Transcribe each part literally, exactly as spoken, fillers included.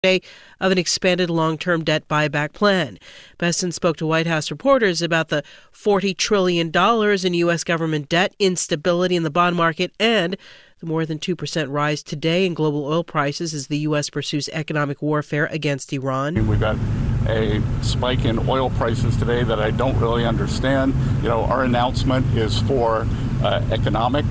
of an expanded long-term debt buyback plan. Besson spoke to White House reporters about the forty trillion dollars in U S government debt, instability in the bond market, and the more than two percent rise today in global oil prices as the U S pursues economic warfare against Iran. We've got a spike in oil prices today that I don't really understand. You know, our announcement is for uh, economic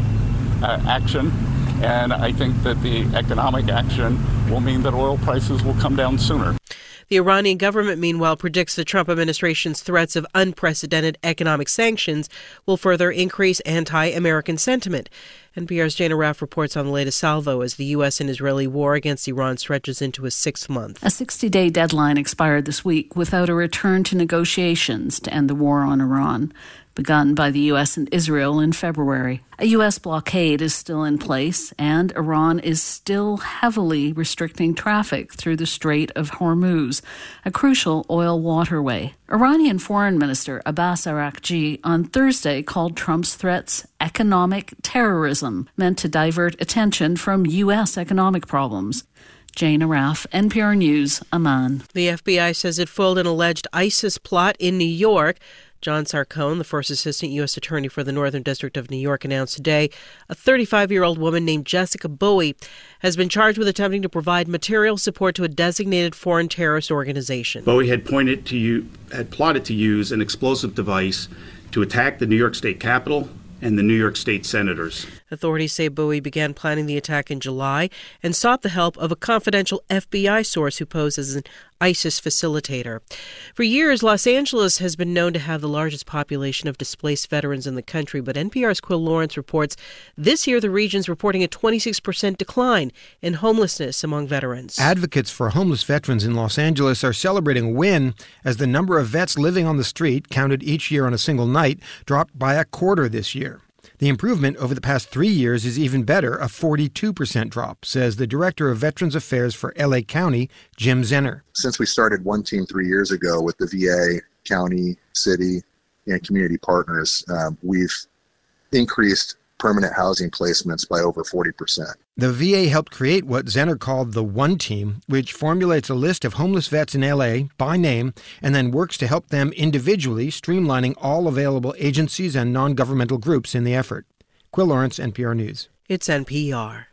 uh, action. And I think that the economic action will mean that oil prices will come down sooner. The Iranian government, meanwhile, predicts the Trump administration's threats of unprecedented economic sanctions will further increase anti-American sentiment. N P R's Jana Raff reports on the latest salvo as the U S and Israeli war against Iran stretches into a sixth month. A sixty-day deadline expired this week without a return to negotiations to end the war on Iran, begun by the U S and Israel in February. A U S blockade is still in place, and Iran is still heavily restricting traffic through the Strait of Hormuz, a crucial oil waterway. Iranian Foreign Minister Abbas Araghchi on Thursday called Trump's threats economic terrorism, meant to divert attention from U S economic problems. Jana Raff, N P R News, Amman. The F B I says it foiled an alleged ISIS plot in New York. John Sarcone, the first assistant U S attorney for the Northern District of New York, announced today a thirty-five-year-old woman named Jessica Bowie has been charged with attempting to provide material support to a designated foreign terrorist organization. Bowie had pointed to you, had plotted to use an explosive device to attack the New York State Capitol and the New York State senators. Authorities say Bowie began planning the attack in July and sought the help of a confidential F B I source who posed as an ISIS facilitator. For years, Los Angeles has been known to have the largest population of displaced veterans in the country, but N P R's Quill Lawrence reports this year the region's reporting a twenty-six percent decline in homelessness among veterans. Advocates for homeless veterans in Los Angeles are celebrating a win as the number of vets living on the street, counted each year on a single night, dropped by a quarter this year. The improvement over the past three years is even better, a forty-two percent drop, says the Director of Veterans Affairs for L A County, Jim Zenner. Since we started One Team three years ago with the V A, county, city, and community partners, um, we've increased permanent housing placements by over forty percent. The V A helped create what Zenner called the One Team, which formulates a list of homeless vets in L A by name and then works to help them individually, streamlining all available agencies and non-governmental groups in the effort. Quill Lawrence, N P R News. It's N P R.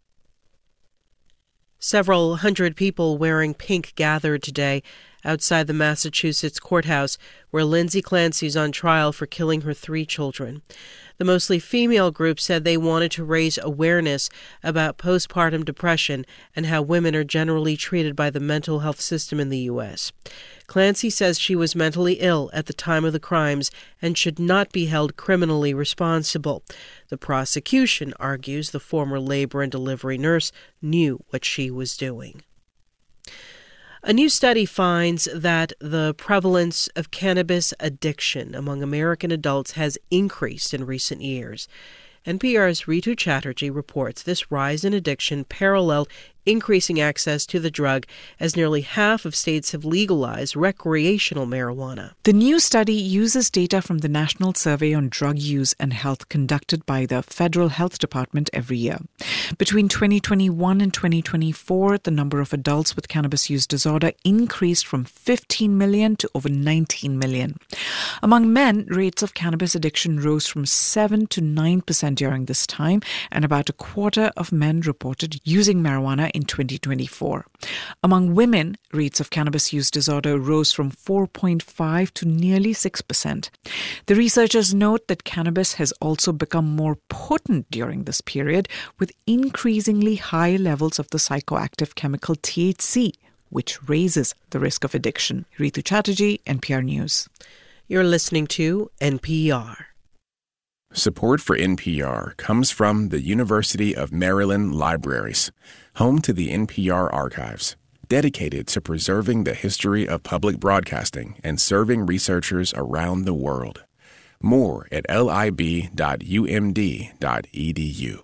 Several hundred people wearing pink gathered today outside the Massachusetts courthouse where Lindsay Clancy is on trial for killing her three children. The mostly female group said they wanted to raise awareness about postpartum depression and how women are generally treated by the mental health system in the U S. Clancy says she was mentally ill at the time of the crimes and should not be held criminally responsible. The prosecution argues the former labor and delivery nurse knew what she was doing. A new study finds that the prevalence of cannabis addiction among American adults has increased in recent years. N P R's Ritu Chatterjee reports this rise in addiction paralleled increasing access to the drug as nearly half of states have legalized recreational marijuana. The new study uses data from the National Survey on Drug Use and Health conducted by the Federal Health Department every year. Between twenty twenty-one and twenty twenty-four, the number of adults with cannabis use disorder increased from fifteen million to over nineteen million. Among men, rates of cannabis addiction rose from seven to nine percent during this time, and about a quarter of men reported using marijuana in twenty twenty-four. Among women, rates of cannabis use disorder rose from four point five to nearly six percent. The researchers note that cannabis has also become more potent during this period, with increasingly high levels of the psychoactive chemical T H C, which raises the risk of addiction. Ritu Chatterjee, N P R News. You're listening to N P R. Support for N P R comes from the University of Maryland Libraries, home to the N P R Archives, dedicated to preserving the history of public broadcasting and serving researchers around the world. More at lib dot u m d dot e d u.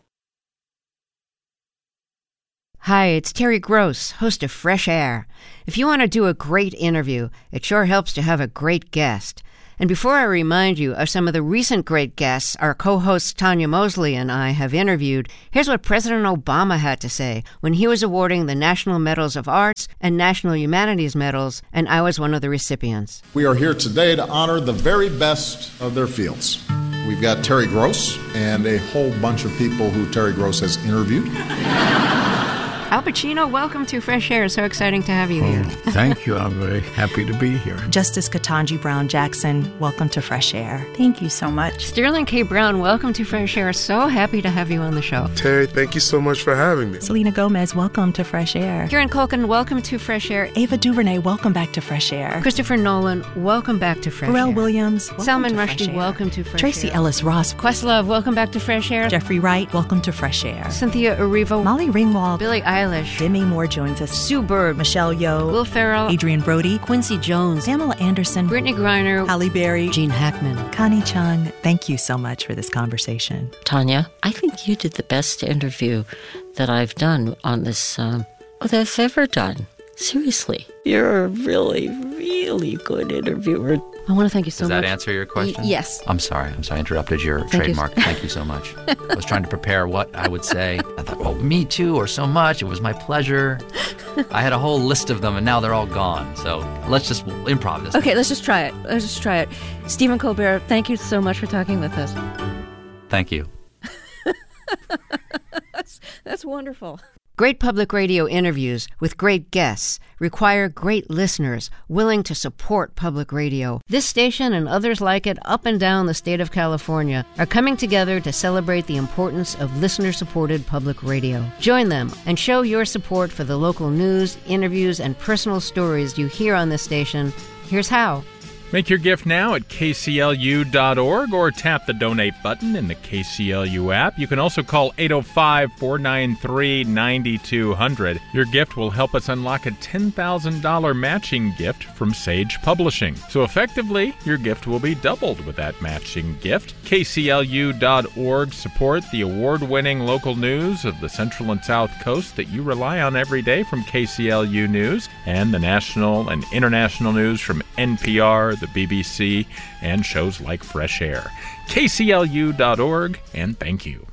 Hi, it's Terry Gross, host of Fresh Air. If you want to do a great interview, it sure helps to have a great guest. And before I remind you of some of the recent great guests our co-hosts Tanya Mosley and I have interviewed, here's what President Obama had to say when he was awarding the National Medals of Arts and National Humanities Medals, and I was one of the recipients. We are here today to honor the very best of their fields. We've got Terry Gross and a whole bunch of people who Terry Gross has interviewed. Al Pacino, welcome to Fresh Air. So exciting to have you here. Oh, thank you. I'm very happy to be here. Justice Ketanji Brown Jackson, welcome to Fresh Air. Thank you so much. Sterling K. Brown, welcome to Fresh Air. So happy to have you on the show. Terry, thank you so much for having me. Selena Gomez, welcome to Fresh Air. Kieran Culkin, welcome to Fresh Air. Ava DuVernay, welcome back to Fresh Air. Christopher Nolan, welcome back to Fresh Pharrell Air. Williams, Salman Rushdie, welcome to Fresh Tracy Air. Tracy Ellis Ross. Questlove, welcome back to Fresh Air. Jeffrey Wright, welcome to Fresh Air. Cynthia Erivo. Molly Ringwald. Billie Eilish. Demi Moore joins us. Sue Bird. Michelle Yeoh. Will Ferrell. Adrian Brody. Quincy Jones. Pamela Anderson. Brittany Griner. Halle Berry. Gene Hackman. Connie Chung, thank you so much for this conversation. Tanya, I think you did the best interview that I've done on this, um, or that I've ever done. Seriously. You're a really, really good interviewer. I want to thank you so Does much. Does that answer your question? Y- yes. I'm sorry. I'm sorry I interrupted your Thank trademark. You. Thank you so much. I was trying to prepare what I would say. I thought, oh, me too, or so much. It was my pleasure. I had a whole list of them, and now they're all gone. So let's just improv this. Okay, let's just try it. Let's just try it. Stephen Colbert, thank you so much for talking with us. Thank you. that's, that's wonderful. Great public radio interviews with great guests require great listeners willing to support public radio. This station and others like it up and down the state of California are coming together to celebrate the importance of listener-supported public radio. Join them and show your support for the local news, interviews, and personal stories you hear on this station. Here's how. Make your gift now at K C L U dot org or tap the donate button in the K C L U app. You can also call eight oh five, four nine three, nine two hundred. Your gift will help us unlock a ten thousand dollars matching gift from Sage Publishing. So effectively, your gift will be doubled with that matching gift. K C L U dot org support the award-winning local news of the Central and South Coast that you rely on every day from K C L U News, and the national and international news from N P R, the B B C, and shows like Fresh Air. K C L U dot org, and thank you.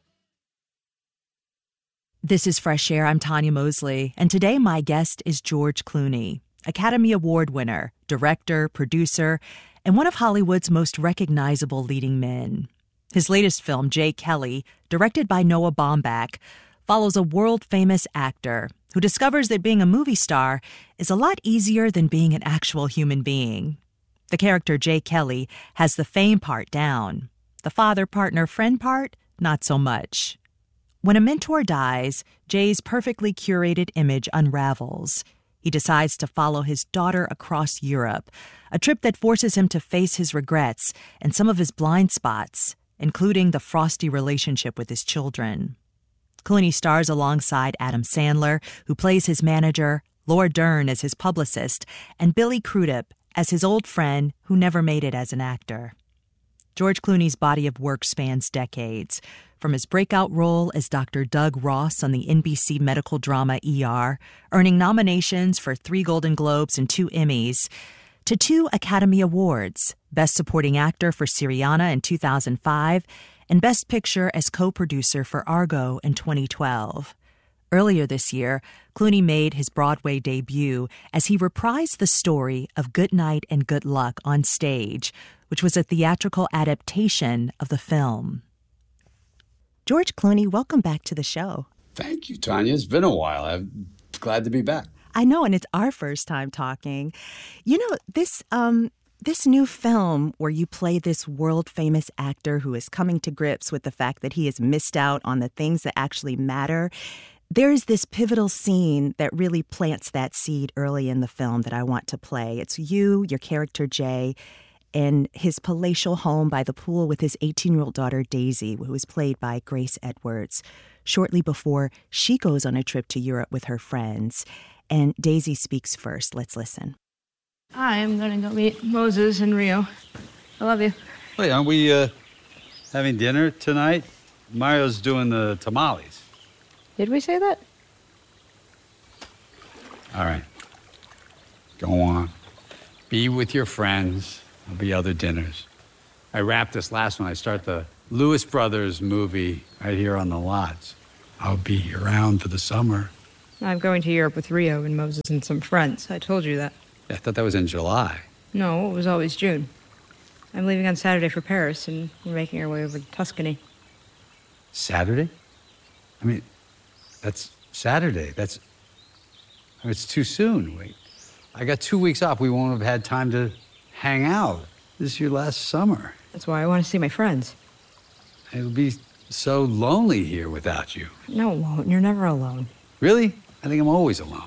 This is Fresh Air. I'm Tanya Mosley, and today my guest is George Clooney, Academy Award winner, director, producer, and one of Hollywood's most recognizable leading men. His latest film, Jay Kelly, directed by Noah Baumbach, follows a world-famous actor who discovers that being a movie star is a lot easier than being an actual human being. The character Jay Kelly has the fame part down. The father, partner, friend part, not so much. When a mentor dies, Jay's perfectly curated image unravels. He decides to follow his daughter across Europe, a trip that forces him to face his regrets and some of his blind spots, including the frosty relationship with his children. Clooney stars alongside Adam Sandler, who plays his manager, Laura Dern as his publicist, and Billy Crudup as his old friend who never made it as an actor. George Clooney's body of work spans decades, from his breakout role as Doctor Doug Ross on the N B C medical drama E R, earning nominations for three Golden Globes and two Emmys, to two Academy Awards, Best Supporting Actor for Syriana in two thousand five and Best Picture as co-producer for Argo in twenty twelve. Earlier this year, Clooney made his Broadway debut as he reprised the story of Good Night and Good Luck on stage, which was a theatrical adaptation of the film. George Clooney, welcome back to the show. Thank you, Tanya. It's been a while. I'm glad to be back. I know, and it's our first time talking. You know, this um, this new film where you play this world-famous actor who is coming to grips with the fact that he has missed out on the things that actually matter, there is this pivotal scene that really plants that seed early in the film that I want to play. It's you, your character Jay, in his palatial home by the pool with his eighteen-year-old daughter Daisy, who is played by Grace Edwards, shortly before she goes on a trip to Europe with her friends. And Daisy speaks first. Let's listen. I'm going to go meet Moses in Rio. I love you. Wait, aren't we uh, having dinner tonight? Mario's doing the tamales. Did we say that? All right. Go on. Be with your friends. There'll be other dinners. I wrap this last one. I start the Lewis Brothers movie right here on the lots. I'll be around for the summer. I'm going to Europe with Rio and Moses and some friends. I told you that. I thought that was in July. No, it was always June. I'm leaving on Saturday for Paris, and we're making our way over to Tuscany. Saturday? I mean, that's Saturday. That's... I mean, it's too soon. Wait. I got two weeks off. We won't have had time to hang out. This is your last summer. That's why I want to see my friends. It'll be so lonely here without you. No, it won't. You're never alone. Really? I think I'm always alone.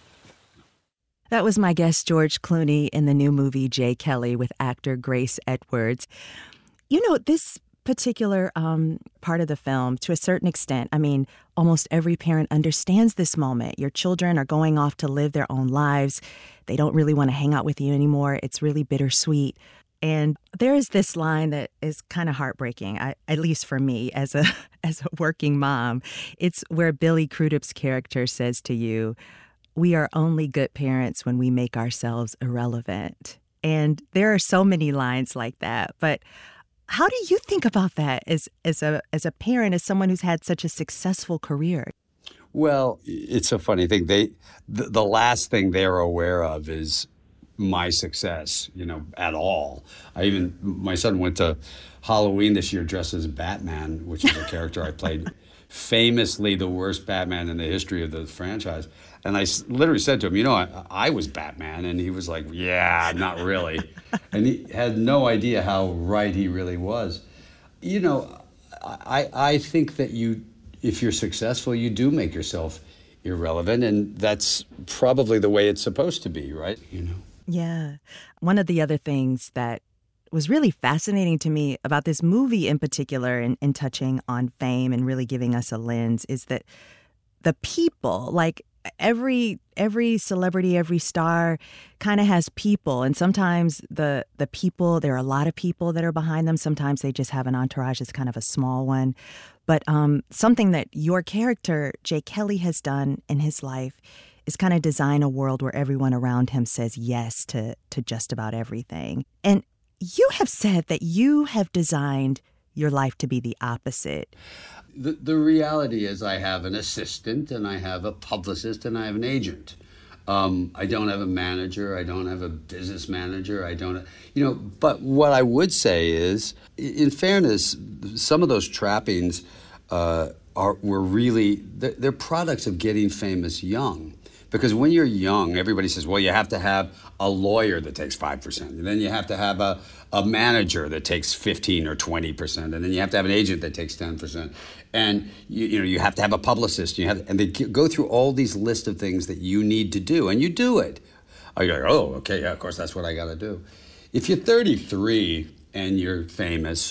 That was my guest, George Clooney, in the new movie Jay Kelly with actor Grace Edwards. You know, this particular um, part of the film, to a certain extent, I mean, almost every parent understands this moment. Your children are going off to live their own lives. They don't really want to hang out with you anymore. It's really bittersweet. And there is this line that is kind of heartbreaking, I, at least for me as a as a working mom. It's where Billy Crudup's character says to you, "We are only good parents when we make ourselves irrelevant." And there are so many lines like that. But how do you think about that as as a as a parent, as someone who's had such a successful career? Well, it's a funny thing. They the, the last thing they're aware of is my success, you know, at all. I even, my son went to Halloween this year dressed as Batman, which is a character I played, famously the worst Batman in the history of the franchise. And I literally said to him, you know, I, I was Batman. And he was like, yeah, not really. And he had no idea how right he really was. You know, I, I think that you, if you're successful, you do make yourself irrelevant. And that's probably the way it's supposed to be, right? You know? Yeah. One of the other things that was really fascinating to me about this movie in particular, and, and touching on fame and really giving us a lens, is that the people, like every every celebrity, every star kind of has people. And sometimes the the people, there are a lot of people that are behind them. Sometimes they just have an entourage that's kind of a small one. But um, something that your character, Jay Kelly, has done in his life is kind of design a world where everyone around him says yes to to just about everything. And you have said that you have designed your life to be the opposite. The, the reality is I have an assistant and I have a publicist and I have an agent. Um, I don't have a manager. I don't have a business manager. I don't, you know, but what I would say is, in fairness, some of those trappings uh, are were really, they're, they're products of getting famous young. Because when you're young, everybody says, well, you have to have a lawyer that takes five percent. And then you have to have a, a manager that takes fifteen or twenty percent. And then you have to have an agent that takes ten percent. And, you, you know, you have to have a publicist. You have, and they go through all these lists of things that you need to do. And you do it. You're like, oh, okay, yeah, of course, that's what I got to do. If you're thirty-three and you're famous,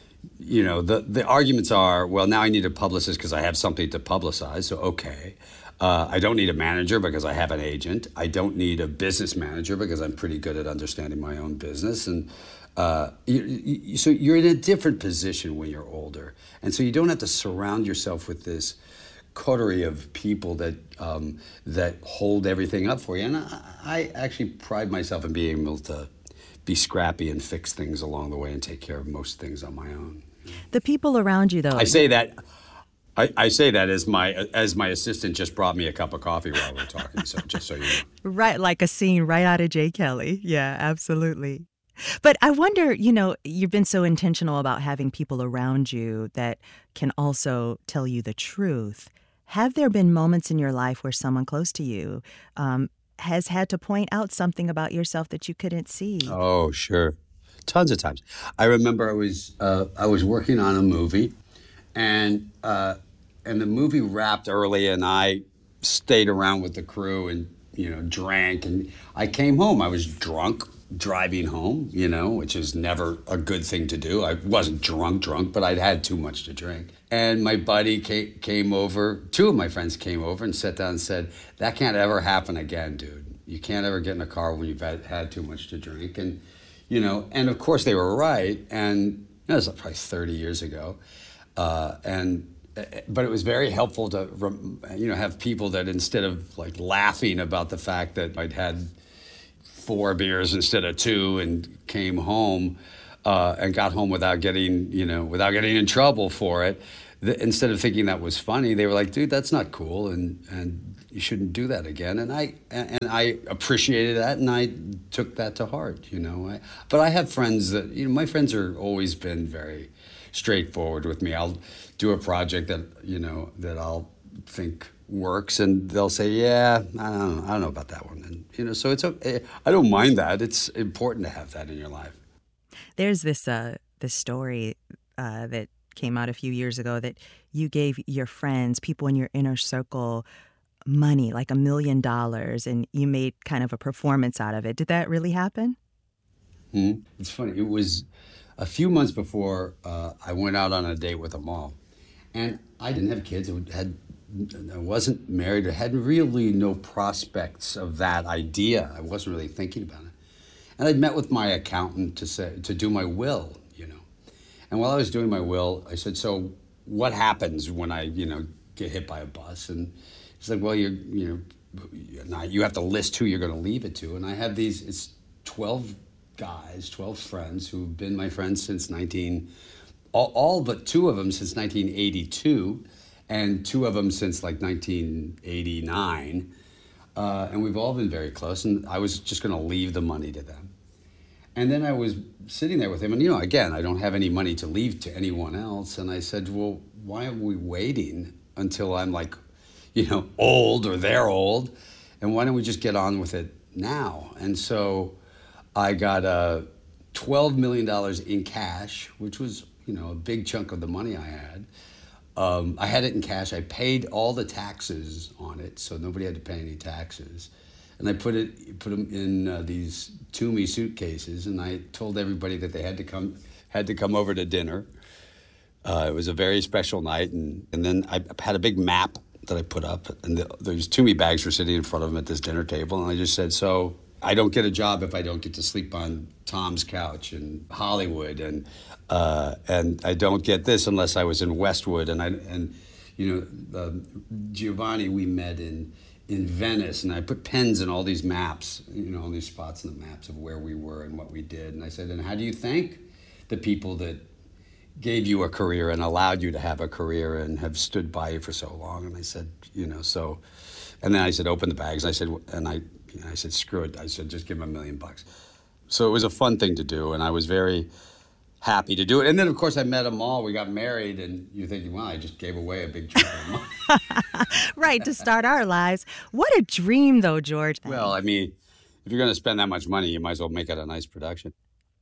you know, the, the arguments are, well, now I need a publicist because I have something to publicize. So, okay. Uh, I don't need a manager because I have an agent. I don't need a business manager because I'm pretty good at understanding my own business. And uh, you, you, so you're in a different position when you're older. And so you don't have to surround yourself with this coterie of people that um, that hold everything up for you. And I, I actually pride myself in being able to be scrappy and fix things along the way and take care of most things on my own. The people around you, though. I say that... I, I say that as my as my assistant just brought me a cup of coffee while we're talking, so just so you know. Right, like a scene right out of Jay Kelly. Yeah, absolutely. But I wonder, you know, you've been so intentional about having people around you that can also tell you the truth. Have there been moments in your life where someone close to you um, has had to point out something about yourself that you couldn't see? Oh, sure. Tons of times. I remember I was uh, I was working on a movie. And uh, and the movie wrapped early, and I stayed around with the crew and, you know, drank. And I came home. I was drunk driving home, you know, which is never a good thing to do. I wasn't drunk, drunk, but I'd had too much to drink. And my buddy came, came over. Two of my friends came over and sat down and said, that can't ever happen again, dude. You can't ever get in a car when you've had, had too much to drink. And, you know, and of course they were right. And you know, it was probably thirty years ago. Uh, and but it was very helpful to, you know, have people that instead of like laughing about the fact that I'd had four beers instead of two and came home uh, and got home without getting, you know, without getting in trouble for it. The, instead of thinking that was funny, they were like, dude, that's not cool, and, and you shouldn't do that again. And I and I appreciated that, and I took that to heart, you know. I, but I have friends that, you know, my friends are always been very straightforward with me. I'll do a project that, you know, that I'll think works, and they'll say, yeah, I don't know, I don't know about that one. And, you know, so it's okay. I don't mind that. It's important to have that in your life. There's this, uh, this story uh, that came out a few years ago that you gave your friends, people in your inner circle, money, like a million dollars, and you made kind of a performance out of it. Did that really happen? Mm-hmm. It's funny. It was a few months before uh, I went out on a date with them all. And I didn't have kids. I, had, I wasn't married. I had really no prospects of that idea. I wasn't really thinking about it. And I'd met with my accountant to say to do my will, you know. And while I was doing my will, I said, so what happens when I, you know, get hit by a bus? And he's like, well, you're, you know, you have to list who you're going to leave it to. And I have these, it's twelve guys, twelve friends who've been my friends since nineteen, all, all but two of them since nineteen eighty-two, and two of them since like nineteen eighty-nine. Uh, and we've all been very close, and I was just going to leave the money to them. And then I was sitting there with him, and, you know, again, I don't have any money to leave to anyone else. And I said, well, why are we waiting until I'm like, you know, old or they're old? And why don't we just get on with it now? And so I got uh, twelve million dollars in cash, which was, you know, a big chunk of the money I had. Um, I had it in cash. I paid all the taxes on it, so nobody had to pay any taxes. And I put it, put them in uh, these Toomey suitcases, and I told everybody that they had to come, had to come over to dinner. Uh, it was a very special night, and, and then I had a big map that I put up, and the, those Toomey bags were sitting in front of them at this dinner table, and I just said, so I don't get a job if I don't get to sleep on Tom's couch in Hollywood, and uh, and I don't get this unless I was in Westwood, and I and you know uh, Giovanni we met in in Venice, and I put pens in all these maps, you know, all these spots in the maps of where we were and what we did, and I said, and how do you thank the people that gave you a career and allowed you to have a career and have stood by you for so long? And I said, you know, so, and then I said, open the bags, and I said, and I. And I said, screw it. I said, just give him a million bucks. So it was a fun thing to do, and I was very happy to do it. And then, of course, I met them all. We got married, and you're thinking, well, I just gave away a big chunk of money. Right, to start our lives. What a dream, though, George. Well, I mean, if you're going to spend that much money, you might as well make it a nice production.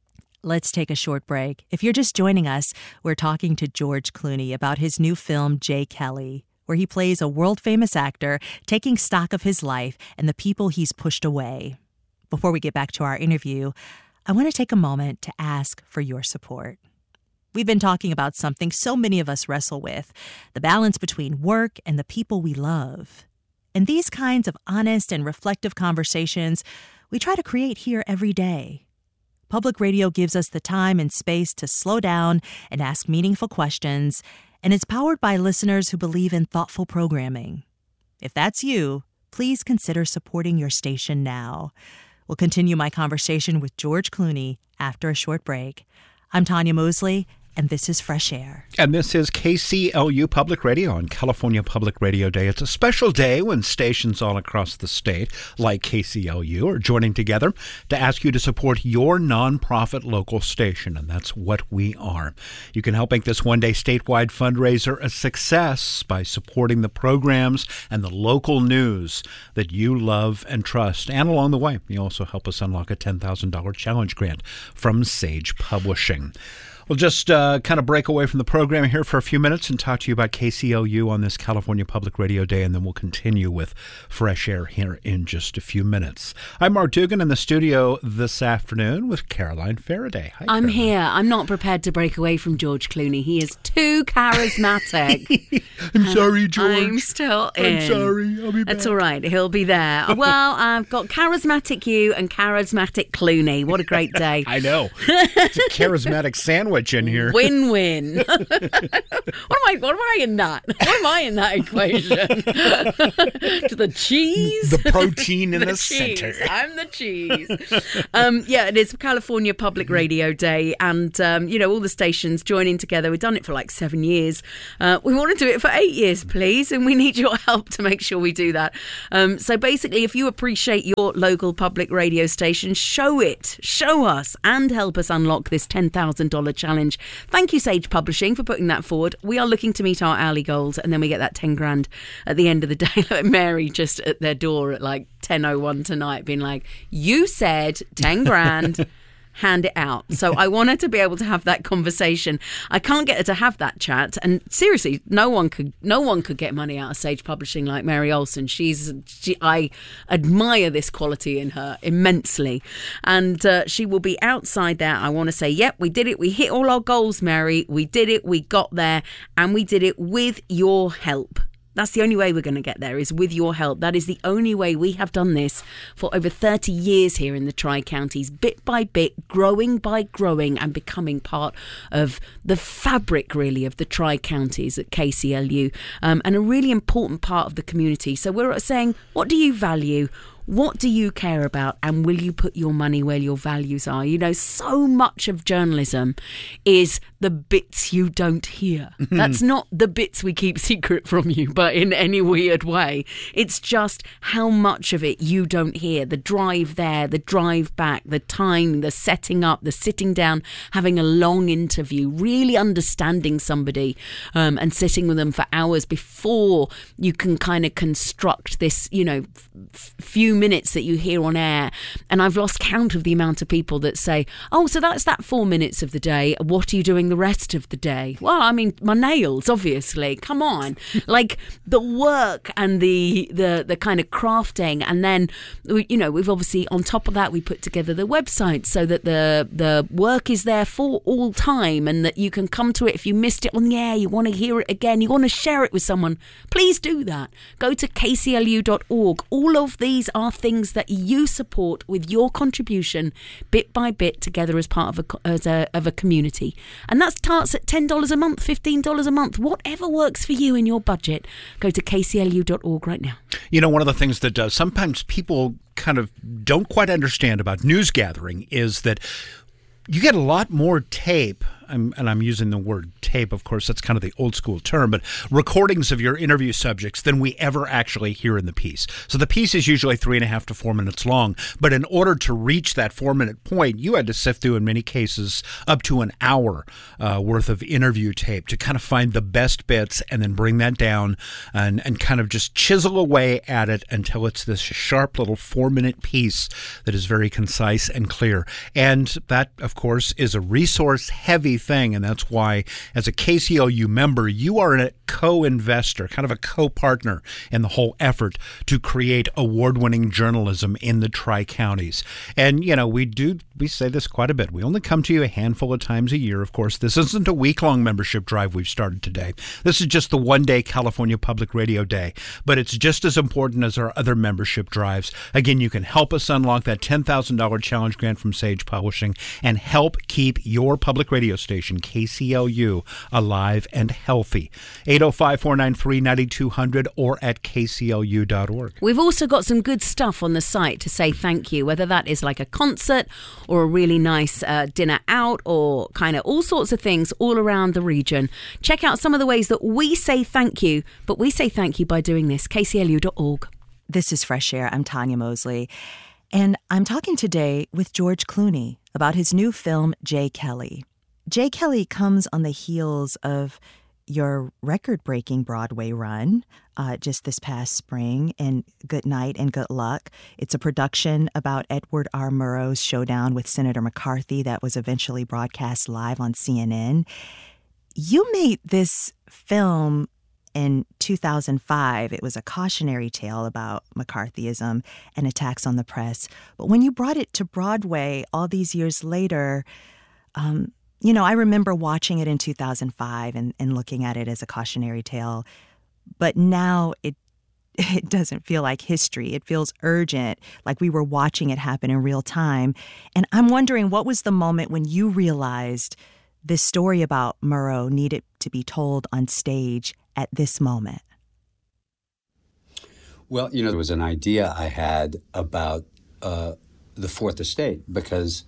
Let's take a short break. If you're just joining us, we're talking to George Clooney about his new film, Jay Kelly, where he plays a world-famous actor taking stock of his life and the people he's pushed away. Before we get back to our interview, I want to take a moment to ask for your support. We've been talking about something so many of us wrestle with, the balance between work and the people we love. And these kinds of honest and reflective conversations we try to create here every day. Public radio gives us the time and space to slow down and ask meaningful questions, and it's powered by listeners who believe in thoughtful programming. If that's you, please consider supporting your station now. We'll continue my conversation with George Clooney after a short break. I'm Tanya Mosley, and this is Fresh Air. And this is K C L U Public Radio on California Public Radio Day. It's a special day when stations all across the state, like K C L U, are joining together to ask you to support your nonprofit local station, and that's what we are. You can help make this one-day statewide fundraiser a success by supporting the programs and the local news that you love and trust. And along the way, you also help us unlock a ten thousand dollars challenge grant from Sage Publishing. We'll just uh, kind of break away from the program here for a few minutes and talk to you about K C L U on this California Public Radio Day, and then we'll continue with Fresh Air here in just a few minutes. I'm Mark Dugan in the studio this afternoon with Caroline Faraday. Hi, I'm Caroline. here. I'm not prepared to break away from George Clooney. He is too charismatic. I'm sorry, George. I'm still in. I'm sorry. I'll be back. It's all right. He'll be there. Well, I've got charismatic you and charismatic Clooney. What a great day. I know. It's a charismatic sandwich. sandwich in here. Win-win. what am I? What am I in that? What am I in that equation? To the cheese, the protein in the, the center. I'm the cheese. um, yeah, it is California Public Radio Day, and um, you know, all the stations joining together. We've done it for like seven years. Uh, we want to do it for eight years, please, and we need your help to make sure we do that. Um, so basically, if you appreciate your local public radio station, show it, show us, and help us unlock this ten thousand dollars challenge. Thank you, Sage Publishing, for putting that forward. We are looking to meet our hourly goals, and then we get that ten grand at the end of the day. Like Mary just at their door at like ten oh one tonight being like, you said ten grand. Hand it out. So I wanted to be able to have that conversation. I can't get her to have that chat. And seriously, no one could no one could get money out of Sage Publishing like Mary Olson. She's she, I admire this quality in her immensely. And uh, she will be outside there. I want to say, yep, we did it. We hit all our goals, Mary. We did it. We got there. And we did it with your help. That's the only way we're going to get there, is with your help. That is the only way. We have done this for over thirty years here in the Tri-Counties, bit by bit, growing by growing, and becoming part of the fabric, really, of the Tri-Counties at K C L U, um, and a really important part of the community. So we're saying, what do you value? What do you care about, and will you put your money where your values are? You know, so much of journalism is the bits you don't hear. That's not the bits we keep secret from you, but in any weird way. It's just how much of it you don't hear. The drive there, the drive back, the time, the setting up, the sitting down, having a long interview, really understanding somebody um, and sitting with them for hours before you can kind of construct this, you know, f- few minutes that you hear on air. And I've lost count of the amount of people that say, oh, so that's that four minutes of the day. What are you doing the rest of the day? Well, I mean, my nails, obviously. Come on. Like the work and the, the, the kind of crafting. And then, you know, we've obviously, on top of that, we put together the website so that the, the work is there for all time, and that you can come to it if you missed it on the air, you want to hear it again, you want to share it with someone. Please do that. Go to K C L U dot org. All of these are things that you support with your contribution, bit by bit, together as part of a, as a, of a community. And that starts at ten dollars a month, fifteen dollars a month, whatever works for you in your budget. Go to K C L U dot org right now. You know, one of the things that does, sometimes people kind of don't quite understand about news gathering is that you get a lot more tape. I'm, and I'm using the word tape, of course, that's kind of the old school term, but recordings of your interview subjects than we ever actually hear in the piece. So the piece is usually three and a half to four minutes long, but in order to reach that four minute point, you had to sift through, in many cases, up to an hour uh, worth of interview tape to kind of find the best bits and then bring that down and, and kind of just chisel away at it until it's this sharp little four minute piece that is very concise and clear. And that, of course, is a resource heavy thing, and that's why, as a K C L U member, you are a co-investor, kind of a co-partner in the whole effort to create award-winning journalism in the Tri-Counties. And, you know, we do, we say this quite a bit. We only come to you a handful of times a year, of course. This isn't a week-long membership drive we've started today. This is just the one-day California Public Radio Day, but it's just as important as our other membership drives. Again, you can help us unlock that ten thousand dollars challenge grant from Sage Publishing and help keep your public radio station, K C L U, alive and healthy. eight oh five, four nine three, nine two hundred or at K C L U dot org. We've also got some good stuff on the site to say thank you, whether that is like a concert or a really nice uh, dinner out or kind of all sorts of things all around the region. Check out some of the ways that we say thank you, but we say thank you by doing this. K C L U dot org. This is Fresh Air. I'm Tanya Mosley. And I'm talking today with George Clooney about his new film, Jay Kelly. Jay Kelly comes on the heels of your record-breaking Broadway run uh, just this past spring in Good Night and Good Luck. It's a production about Edward R. Murrow's showdown with Senator McCarthy that was eventually broadcast live on C N N. You made this film in two thousand five. It was a cautionary tale about McCarthyism and attacks on the press. But when you brought it to Broadway all these years later, um, you know, I remember watching it in two thousand five and, and looking at it as a cautionary tale. But now it it doesn't feel like history. It feels urgent, like we were watching it happen in real time. And I'm wondering, what was the moment when you realized this story about Murrow needed to be told on stage at this moment? Well, you know, there was an idea I had about uh, the Fourth Estate, because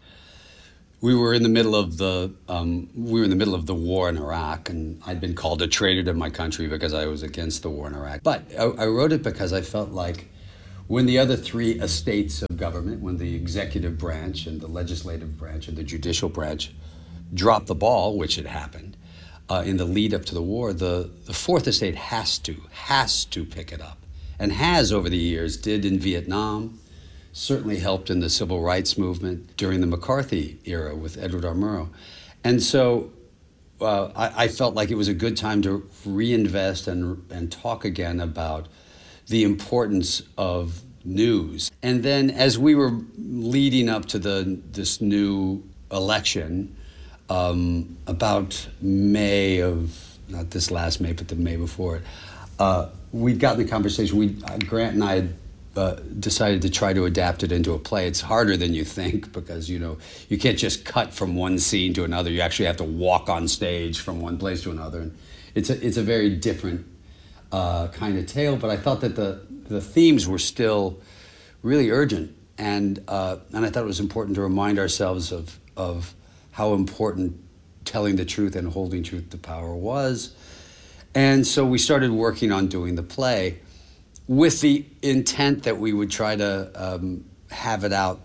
we were in the middle of the um, we were in the middle of the war in Iraq, and I'd been called a traitor to my country because I was against the war in Iraq. But I, I wrote it because I felt like when the other three estates of government, when the executive branch and the legislative branch and the judicial branch dropped the ball, which had happened uh, in the lead up to the war, the, the Fourth Estate has to, has to pick it up, and has over the years, did in Vietnam, certainly helped in the civil rights movement during the McCarthy era with Edward R. Murrow. And so uh, I, I felt like it was a good time to reinvest and, and talk again about the importance of news. And then as we were leading up to the this new election, um, about May of, not this last May, but the May before it, uh, we'd gotten the conversation. We, uh, Grant and I had Uh, decided to try to adapt it into a play. It's harder than you think, because, you know, you can't just cut from one scene to another. You actually have to walk on stage from one place to another. And it's a, it's a very different uh, kind of tale, but I thought that the, the themes were still really urgent. And, uh, and I thought it was important to remind ourselves of, of how important telling the truth and holding truth to power was. And so we started working on doing the play, with the intent that we would try to um, have it out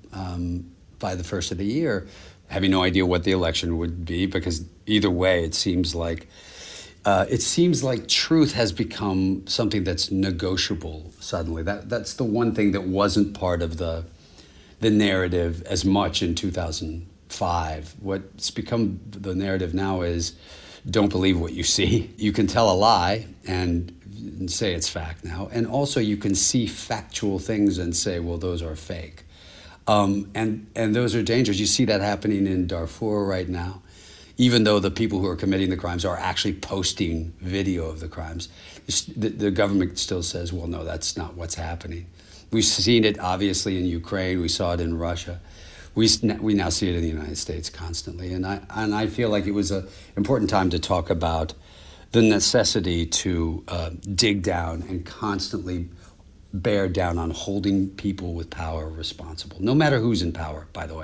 um, by the first of the year, having no idea what the election would be, because either way, it seems like uh, it seems like truth has become something that's negotiable suddenly. That that's the one thing that wasn't part of the the narrative as much in two thousand five. What's become the narrative now is, don't believe what you see. You can tell a lie and and say it's fact now. And also you can see factual things and say, well, those are fake. Um, and, and those are dangerous. You see that happening in Darfur right now. Even though the people who are committing the crimes are actually posting video of the crimes, the, the government still says, well, no, that's not what's happening. We've seen it, obviously, in Ukraine. We saw it in Russia. We, we now see it in the United States constantly. And I, and I feel like it was an important time to talk about the necessity to uh, dig down and constantly bear down on holding people with power responsible, no matter who's in power, by the way.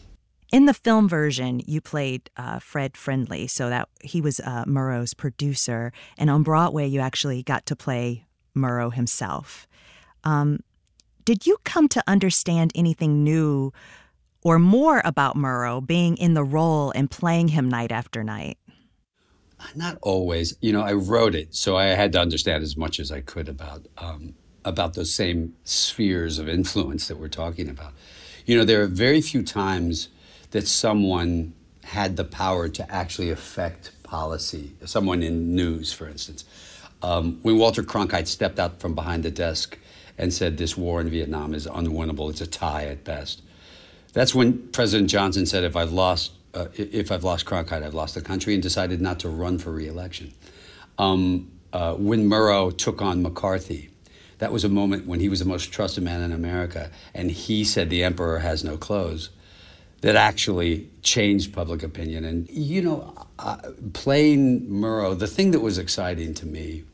In the film version, you played uh, Fred Friendly, so that he was uh, Murrow's producer. And on Broadway, you actually got to play Murrow himself. Um, did you come to understand anything new or more about Murrow being in the role and playing him night after night? Not always. You know, I wrote it, so I had to understand as much as I could about um, about those same spheres of influence that we're talking about. You know, there are very few times that someone had the power to actually affect policy, someone in news, for instance. Um, when Walter Cronkite stepped out from behind the desk and said this war in Vietnam is unwinnable, it's a tie at best. That's when President Johnson said, if I've lost Uh, if I've lost Cronkite, I've lost the country, and decided not to run for re-election. Um, uh, when Murrow took on McCarthy, that was a moment when he was the most trusted man in America, and he said the emperor has no clothes. That actually changed public opinion. And, you know, uh, playing Murrow, the thing that was exciting to me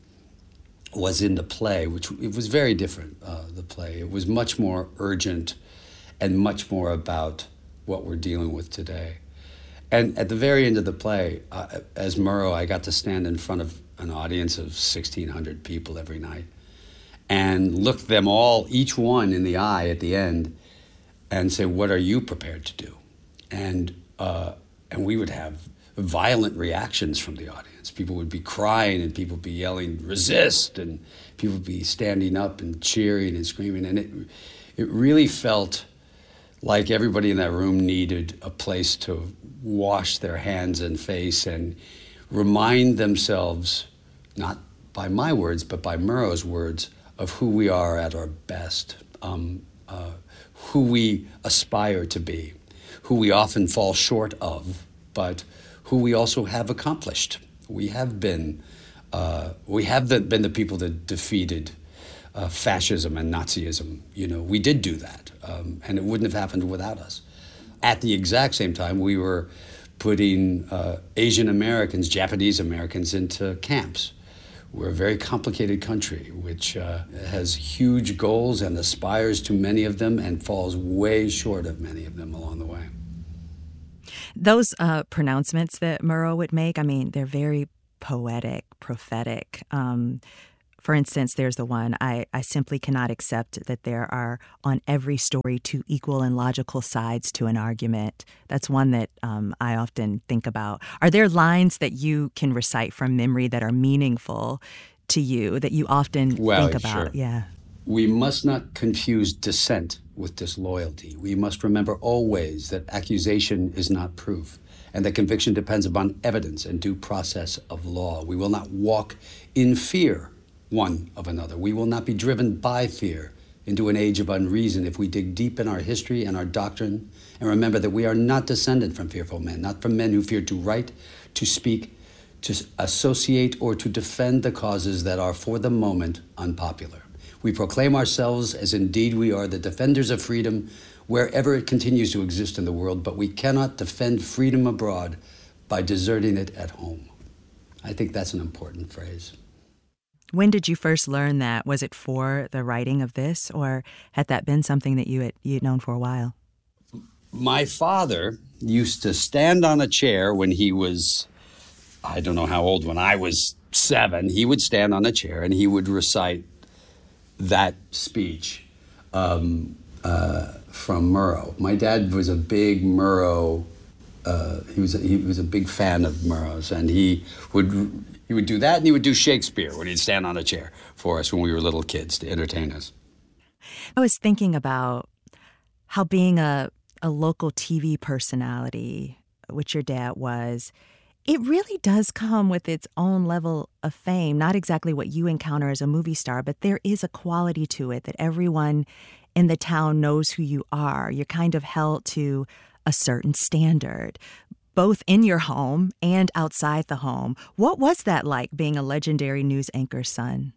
was in the play, which it was very different, uh, the play. It was much more urgent and much more about what we're dealing with today. And at the very end of the play, uh, as Murrow, I got to stand in front of an audience of sixteen hundred people every night and look them all, each one in the eye at the end, and say, what are you prepared to do? And uh, and we would have violent reactions from the audience. People would be crying and people would be yelling, resist, and people would be standing up and cheering and screaming. And it it really felt like everybody in that room needed a place to wash their hands and face and remind themselves, not by my words, but by Murrow's words, of who we are at our best, um, uh, who we aspire to be, who we often fall short of, but who we also have accomplished. We have been, uh, we have the, been the people that defeated uh, fascism and Nazism. You know, we did do that, um, and it wouldn't have happened without us. At the exact same time, we were putting uh, Asian Americans, Japanese Americans into camps. We're a very complicated country, which uh, has huge goals and aspires to many of them and falls way short of many of them along the way. Those uh, pronouncements that Murrow would make, I mean, they're very poetic, prophetic. Um, for instance, there's the one, I, I simply cannot accept that there are on every story two equal and logical sides to an argument. That's one that um, I often think about. Are there lines that you can recite from memory that are meaningful to you, that you often well, think about? Sure. Yeah. We must not confuse dissent with disloyalty. We must remember always that accusation is not proof, and that conviction depends upon evidence and due process of law. We will not walk in fear one of another. We will not be driven by fear into an age of unreason if we dig deep in our history and our doctrine and remember that we are not descended from fearful men, not from men who fear to write, to speak, to associate, or to defend the causes that are for the moment unpopular. We proclaim ourselves as indeed we are the defenders of freedom wherever it continues to exist in the world, but we cannot defend freedom abroad by deserting it at home. I think that's an important phrase. When did you first learn that? Was it for the writing of this, or had that been something that you had you'd known for a while? My father used to stand on a chair when he was, I don't know how old, when I was seven. He would stand on a chair and he would recite that speech um, uh, from Murrow. My dad was a big Murrow. Uh, he was a, he was a big fan of Murrow's, and he would he would do that, and he would do Shakespeare when he'd stand on a chair for us when we were little kids to entertain us. I was thinking about how being a a local T V personality, which your dad was, it really does come with its own level of fame. Not exactly what you encounter as a movie star, but there is a quality to it that everyone in the town knows who you are. You're kind of held to a certain standard, both in your home and outside the home. What was that like, being a legendary news anchor's son?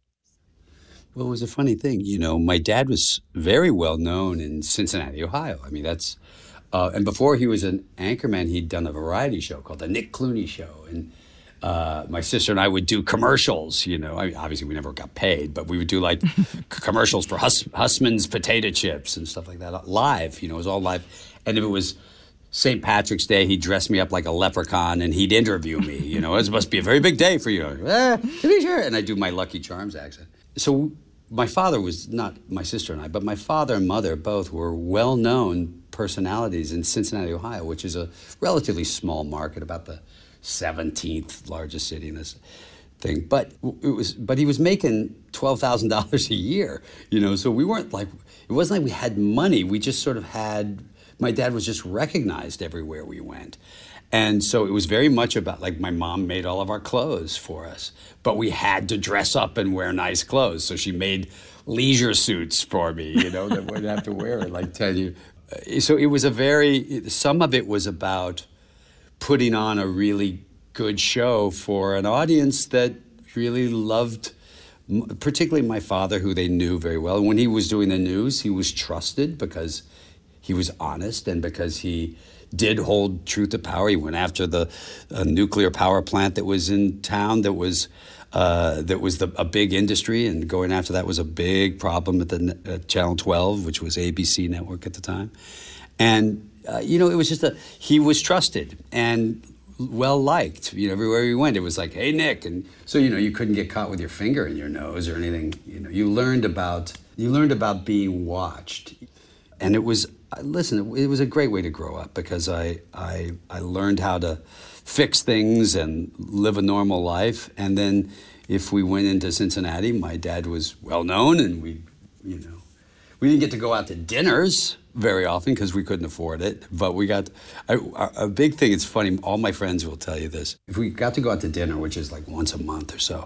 Well, it was a funny thing. You know, my dad was very well known in Cincinnati, Ohio. I mean, that's, uh, and before he was an anchorman, he'd done a variety show called The Nick Clooney Show. And uh, my sister and I would do commercials, you know. I mean, obviously, we never got paid, but we would do like commercials for Hus- Hussman's potato chips and stuff like that, live, you know, it was all live. And if it was Saint Patrick's Day, he'd dress me up like a leprechaun and he'd interview me. You know, it must be a very big day for you. Eh, to be sure. And I'd do my Lucky Charms accent. So my father was not my sister and I, but my father and mother both were well-known personalities in Cincinnati, Ohio, which is a relatively small market, about the seventeenth largest city in this thing. But it was, but he was making twelve thousand dollars a year, you know, so we weren't like, it wasn't like we had money. We just sort of had, my dad was just recognized everywhere we went. And so it was very much about, like, my mom made all of our clothes for us, but we had to dress up and wear nice clothes. So she made leisure suits for me, you know, that we'd have to wear and, like, tell you. So it was a very, some of it was about putting on a really good show for an audience that really loved, particularly my father, who they knew very well. And when he was doing the news, he was trusted because he was honest and because he did hold truth to power. He went after the uh, nuclear power plant that was in town that was uh, that was the, a big industry, and going after that was a big problem at the uh, Channel twelve, which was A B C network at the time. And, uh, you know, it was just a, he was trusted and well-liked. You know, everywhere he went, it was like, hey, Nick. And so, you know, you couldn't get caught with your finger in your nose or anything. You know, you learned about, you learned about being watched. And it was, listen, it was a great way to grow up because I, I, I learned how to fix things and live a normal life. And then if we went into Cincinnati, my dad was well known, and we, you know, we didn't get to go out to dinners very often because we couldn't afford it. But we got, I, a big thing, it's funny, all my friends will tell you this. If we got to go out to dinner, which is like once a month or so,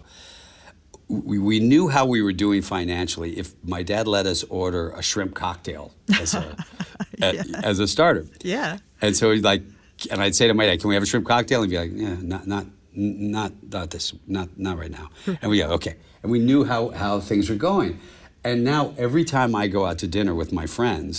We, we knew how we were doing financially if my dad let us order a shrimp cocktail as a yeah. a, as a starter. Yeah. And so he's like, and I'd say to my dad, "Can we have a shrimp cocktail?" And he'd be like, "Yeah, not not not not this, not not right now." And we go, "Okay." And we knew how how things were going. And now every time I go out to dinner with my friends,